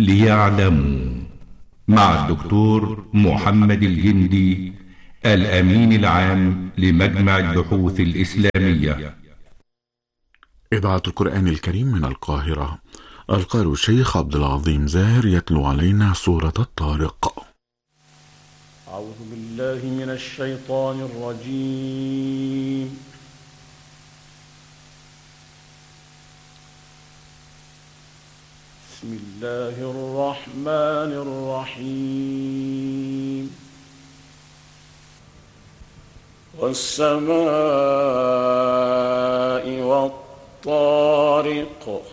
ليعلموا، مع الدكتور محمد الجندي، الأمين العام لمجمع البحوث الإسلامية. إذاعة القرآن الكريم من القاهرة. القارئ الشيخ عبد العظيم زاهر يتلو علينا سورة الطارق. أعوذ بالله من الشيطان الرجيم. بسم الله الرحمن الرحيم. والسماء والطارق